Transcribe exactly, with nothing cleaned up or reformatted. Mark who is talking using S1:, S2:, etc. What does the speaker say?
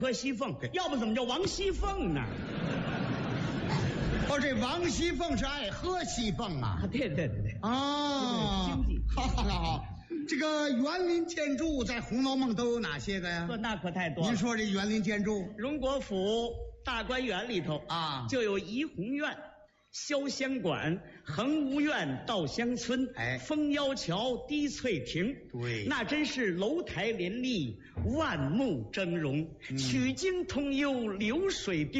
S1: 喝西凤，要不怎么叫王熙凤呢？
S2: 哦，这王熙凤是爱喝西凤啊？
S1: 啊，对对对对。
S2: 哦，
S1: 经济。
S2: 好好好。这个园林建筑在《红楼梦》都有哪些个呀？
S1: 那可太多了。
S2: 您说这园林建筑，
S1: 荣国府大观园里头
S2: 啊，
S1: 就有怡红院、潇湘馆、恒芜苑、稻香村，
S2: 哎，
S1: 蜂腰桥、滴翠亭，
S2: 对，
S1: 那真是楼台林立，万目峥嵘，嗯、曲径通幽，流水并